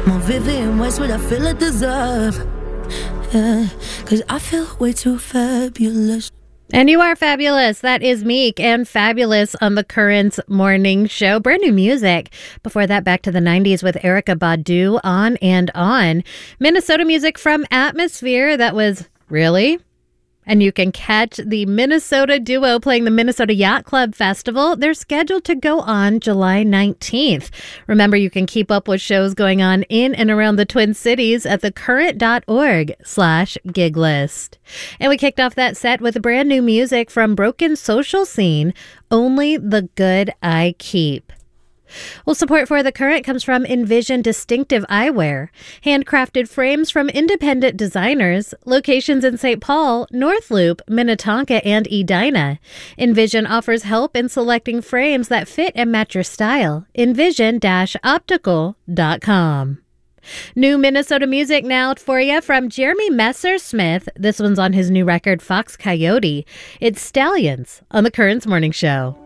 More Vivian Westwood, I feel I deserve. Yeah, 'cause I feel way too fabulous. And you are fabulous. That is Meek and Fabulous on the Currents Morning Show. Brand new music. Before that, back to the 90s with Erykah Badu, On and On. Minnesota music from Atmosphere. That was Really? And you can catch the Minnesota duo playing the Minnesota Yacht Club Festival. They're scheduled to go on July 19th. Remember, you can keep up with shows going on in and around the Twin Cities at thecurrent.org/gig list. And we kicked off that set with brand new music from Broken Social Scene, Only the Good I Keep. Well, support for The Current comes from Envision Distinctive Eyewear. Handcrafted frames from independent designers. Locations in St. Paul, North Loop, Minnetonka, and Edina. Envision offers help in selecting frames that fit and match your style. Envision-optical.com. New Minnesota music now for you from Jeremy Messer-Smith. This one's on his new record, Fox Coyote. It's Stallions on The Currents Morning Show.